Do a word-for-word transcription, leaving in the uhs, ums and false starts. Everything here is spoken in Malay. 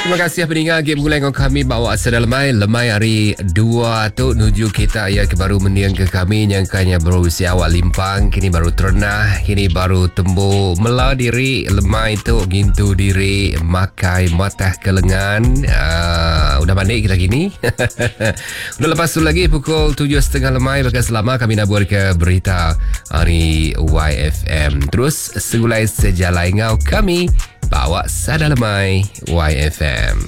terima kasih pendengar game gulai dengan kami bawa asal lemai lemai hari dua tu nuju kita ya ke baru meniang ke kami nyangkanya baru usia awal limpang kini baru terenah kini baru tembu mela diri lemai tu gintu diri makai matah ke lengan uh, udah balik kita gini udah lepas tu lagi pukul tujuh setengah lemai bakal selama kami nak buat ke berita hari Y F M terus segulai sejalai ngau kami bawa sada lemai Y F M.